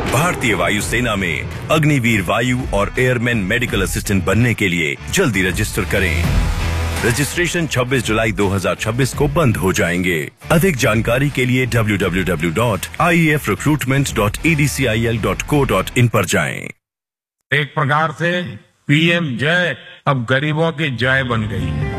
भारतीय वायुसेना में अग्निवीर वायु और एयरमैन मेडिकल असिस्टेंट बनने के लिए जल्दी रजिस्टर करें। रजिस्ट्रेशन 26 जुलाई 2026 को बंद हो जाएंगे। अधिक जानकारी के लिए www.iefrecruitment.edcil.co.in पर जाएं। एक प्रकार से पीएम जय अब गरीबों की जय बन गई है।